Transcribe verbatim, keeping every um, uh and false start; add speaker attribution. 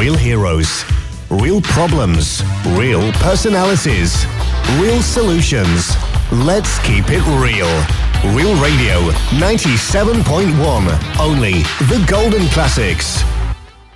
Speaker 1: Real heroes, real problems, real personalities, real solutions. Let's keep it real. Real Radio ninety-seven point one. Only the golden classics.